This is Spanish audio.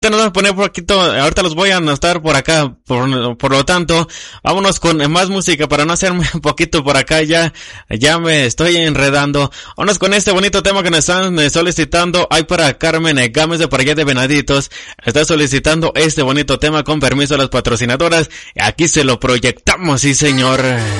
Nos vamos a poner un poquito, ahorita los voy a anotar por acá, por lo tanto, vámonos con más música para no hacerme un poquito por acá, ya me estoy enredando. Vámonos con este bonito tema que nos están solicitando, hay para Carmen Gámez de por allá de Venaditos, está solicitando este bonito tema con permiso a las patrocinadoras, aquí se lo proyectamos, sí señor.